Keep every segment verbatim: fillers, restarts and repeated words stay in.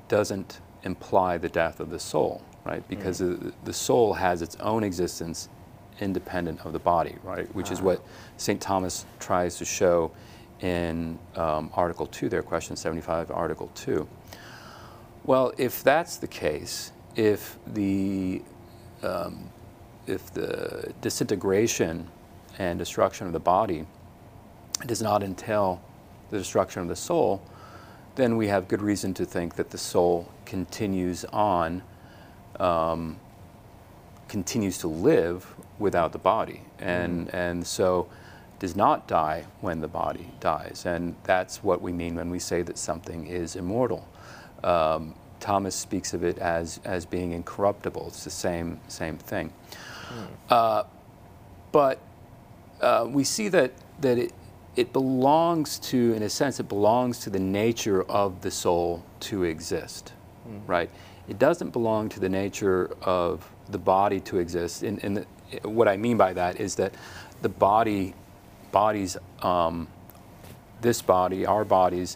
doesn't imply the death of the soul, right? Because mm. the, the soul has its own existence independent of the body, right? Which uh. is what Saint Thomas tries to show in um, Article two there, question seventy-five, Article two. Well, if that's the case, if the, um, if the disintegration and destruction of the body does not entail the destruction of the soul, then we have good reason to think that the soul continues on, um, continues to live without the body, and mm. and so does not die when the body dies, and that's what we mean when we say that something is immortal. Um, Thomas speaks of it as as being incorruptible. It's the same same thing, mm. uh, but uh, we see that that it. It belongs to, in a sense, it belongs to the nature of the soul to exist, mm. right? It doesn't belong to the nature of the body to exist. And, and the, what I mean by that is that the body, bodies, um, this body, our bodies,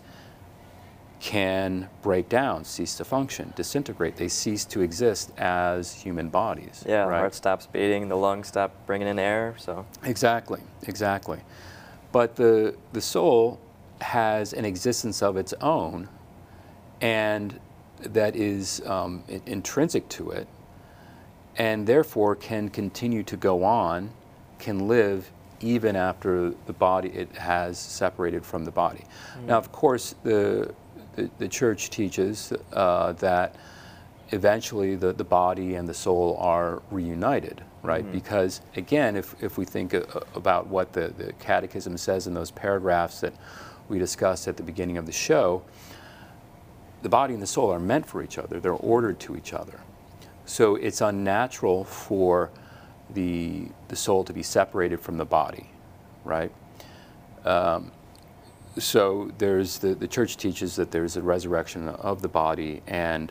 can break down, cease to function, disintegrate. They cease to exist as human bodies. Yeah, right? The heart stops beating, the lungs stop bringing in air. So exactly, exactly. But the, the soul has an existence of its own, and that is um, in, intrinsic to it, and therefore can continue to go on, can live even after the body, it has separated from the body. Mm. Now, of course, the, the, the Church teaches uh, that eventually the, the body and the soul are reunited, right? Mm-hmm. Because again, if, if we think uh, about what the, the Catechism says in those paragraphs that we discussed at the beginning of the show, the body and the soul are meant for each other. They're ordered to each other. So it's unnatural for the, the soul to be separated from the body, right? Um, so there's the, the Church teaches that there's a resurrection of the body, and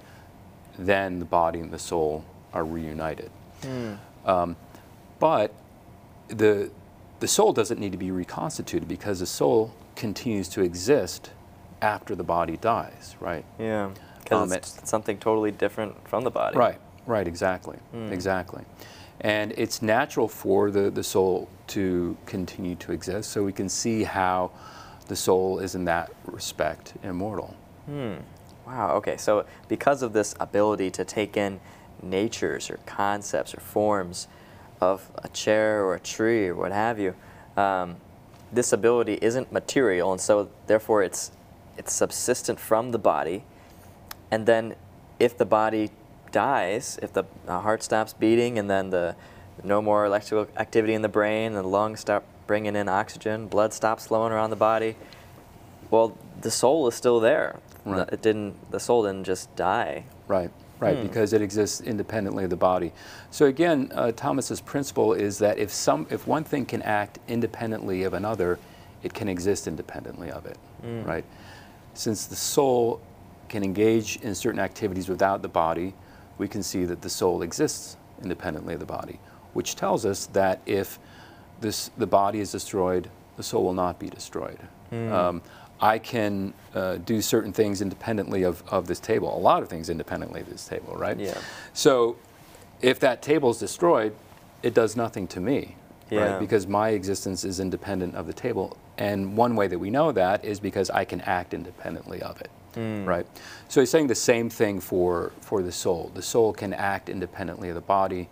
then the body and the soul are reunited. Mm. Um, but the, the soul doesn't need to be reconstituted, because the soul continues to exist after the body dies, right? Yeah, because um, it's, it's something totally different from the body. Right, right, exactly, mm. exactly. And it's natural for the, the soul to continue to exist, so we can see how the soul is in that respect immortal. Hmm. Wow, okay, so because of this ability to take in natures or concepts or forms of a chair or a tree or what have you, um, this ability isn't material, and so therefore it's, it's subsistent from the body, and then if the body dies, if the uh, heart stops beating and then the no more electrical activity in the brain, and the lungs stop bringing in oxygen, blood stops flowing around the body, well, the soul is still there. Right. It didn't. The soul didn't just die. Right, right, hmm. because it exists independently of the body. So again, uh, Thomas's principle is that if some, if one thing can act independently of another, it can exist independently of it, mm. right? Since the soul can engage in certain activities without the body, we can see that the soul exists independently of the body, which tells us that if this, the body is destroyed, the soul will not be destroyed. Mm. Um, I can uh, do certain things independently of, of this table, a lot of things independently of this table, right? Yeah. So if that table is destroyed, it does nothing to me, yeah. right? Because my existence is independent of the table. And one way that we know that is because I can act independently of it, mm. right? So he's saying the same thing for, for the soul. The soul can act independently of the body.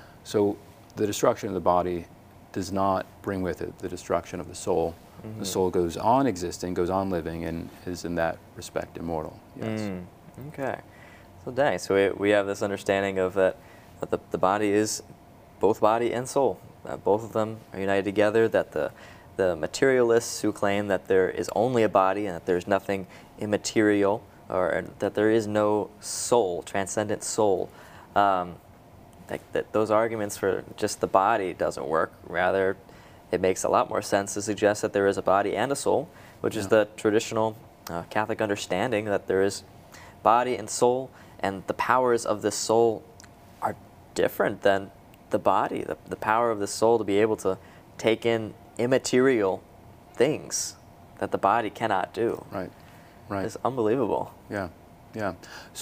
So the destruction of the body does not bring with it the destruction of the soul. Mm-hmm. The soul goes on existing, goes on living, and is in that respect immortal. Yes. Mm. Okay. So dang. So we, we have this understanding of that, that the, the body is both body and soul. That both of them are united together. That the the materialists who claim that there is only a body and that there's nothing immaterial, or that there is no soul, transcendent soul, um, that, that those arguments for just the body doesn't work. Rather, it makes a lot more sense to suggest that there is a body and a soul, which yeah. is the traditional uh, Catholic understanding that there is body and soul, and the powers of the soul are different than the body. The, the power of the soul to be able to take in immaterial things that the body cannot do. Right, right. It's unbelievable. Yeah, yeah.